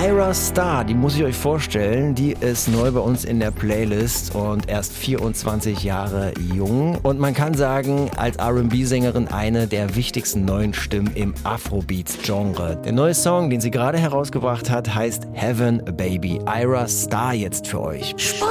Ira Starr, die muss ich euch vorstellen, die ist neu bei uns in der Playlist und erst 24 Jahre jung. Und man kann sagen, als R&B-Sängerin eine der wichtigsten neuen Stimmen im Afrobeats-Genre. Der neue Song, den sie gerade herausgebracht hat, heißt Heaven Baby. Ira Starr jetzt für euch.